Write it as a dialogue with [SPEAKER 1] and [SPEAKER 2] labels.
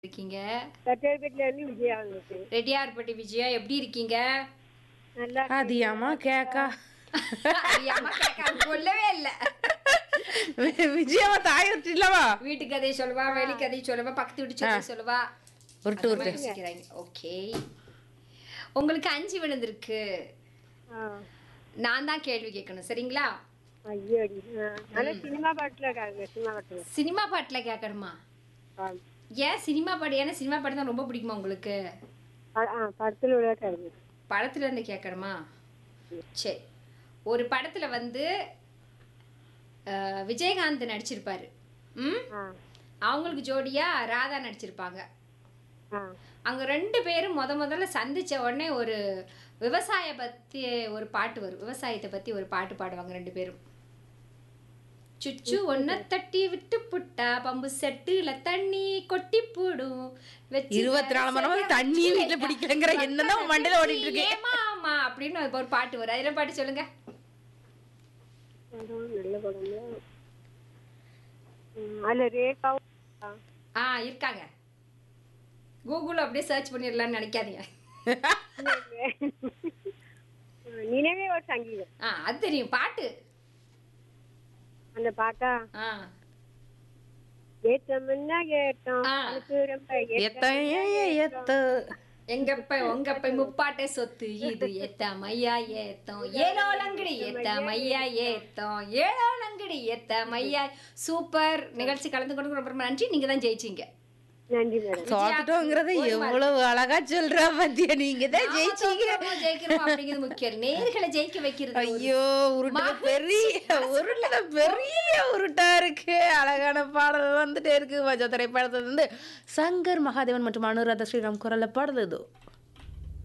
[SPEAKER 1] இருக்கீங்க?
[SPEAKER 2] சத்தியார்பேட்டில இருந்து விஜயா வந்துச்சு.
[SPEAKER 1] ரெட்டியார்பட்டி விஜயா எப்படி இருக்கீங்க?
[SPEAKER 2] நல்லா
[SPEAKER 3] அது
[SPEAKER 2] இருக்கேன்.
[SPEAKER 3] ஏமா கேக்கா
[SPEAKER 1] அறியாம கேட்க சொல்லவே இல்ல.
[SPEAKER 3] விஜயாவா தாயிரத்து இல்லவா
[SPEAKER 1] வீட்டு கதை சொல்லுவா, வெளி கதை சொல்லுவா, பக்கத்து வீட்டு சொல்லி சொல்லுவா.
[SPEAKER 3] உருட்டு
[SPEAKER 1] அந்த
[SPEAKER 3] உருட்டு
[SPEAKER 1] மாதிரி யோசிக்கிறாங்க. ஓகே, உங்களுக்கு 5 விழுந்திருக்கு.
[SPEAKER 2] ஆ.
[SPEAKER 1] நான் தான் கேள்வி கேட்கணும், சரிங்களா?
[SPEAKER 2] ஐயோடி. ஆனா சினிமா பாட்டுல இருக்காங்க. சினிமா பாட்டுல.
[SPEAKER 1] சினிமா பாட்டுல கேட்கணுமா?
[SPEAKER 2] ஆ.
[SPEAKER 1] ஏன் சினிமா பாட்டு? ஏன்னா சினிமா பாட்டு தான் ரொம்ப பிடிக்குமா உங்களுக்கு?
[SPEAKER 2] படத்துல உள்ள இருக்காங்க.
[SPEAKER 1] படத்துல இருந்து கேட்கணுமா? சரி, ஒரு படத்துல வந்து விஜயகாந்த் நடிச்சிருப்பாரு. ம்,
[SPEAKER 2] ஆ.
[SPEAKER 1] அவங்களுக்கு ஜோடியா ராதா நடிச்சிருப்பாங்க.
[SPEAKER 2] ஆ.
[SPEAKER 1] அங்க 2 பேரும் முதல்ல சந்திச்ச உடனே ஒரு விவசாய பத்தி ஒரு பாட்டு வரும். விவசாயத்தை பத்தி ஒரு பாட்டு பாடுவாங்க 2 பேரும். சுச்சு ஒன்ன தட்டி விட்டு புட்டா பம்பு செட்டுல தண்ணி கொட்டி போடும்,
[SPEAKER 3] 24 மணி நேரம் தண்ணி வீட்டுல பிடிக்கலங்கிற என்னதான் மண்டையில ஓடிட்டு இருக்கு.
[SPEAKER 1] ஏமாமா அப்படின்னு ஒரு பாட்டு வரும். அதில் பாட்டு சொல்லுங்க.
[SPEAKER 2] நல்ல படம்ல. அதுல ரேகாவும்
[SPEAKER 1] இருக்காங்க. கூகுள் அப்படியே சர்ச் பண்ணிடலாம்னு நினைக்காதீங்க.
[SPEAKER 2] நினைவே ஒரு சங்கீதம்.
[SPEAKER 1] அது தெரியும் பாட்டு.
[SPEAKER 2] அந்த பாட்டா
[SPEAKER 1] ஆ
[SPEAKER 2] ஏத்தம்னா ஏத்தம்.
[SPEAKER 1] ஆ.
[SPEAKER 2] அதுக்கு ரொம்ப
[SPEAKER 3] எத்த
[SPEAKER 1] உங்கப்பை முப்பாட்டை சொத்து இது ஏத்த மையா ஏத்தம் ஏலோ லங்கடி ஏத்த மையா ஏத்தம் ஏலோ லங்கடி ஏத்த மையா. சூப்பர் நிகழ்ச்சி கலந்து கொண்டு ரொம்ப நன்றி. நீங்க தான் ஜெயிச்சீங்க.
[SPEAKER 2] நன்றி மேடம்.
[SPEAKER 3] தோத்துட்டோங்கிறத எவ்வளவு அழகா சொல்றா பத்தியா. நீங்க தான் ஜெயிச்சீங்க.
[SPEAKER 1] ஜெயிக்கிறோம் அப்படிங்கிறது முக்கியம். நேர்களை ஜெயிக்க வைக்கிறது.
[SPEAKER 3] ஐயோ உருட்டு பெரிய உருட்டா இருக்கு. அழகான பாடல் வந்துட்டே இருக்கு. மஜா திரைப்படத்துல இருந்து சங்கர் மகாதேவன் மற்றும் அனுராதா ஸ்ரீராம் குரல்ல பாடல் இதோ.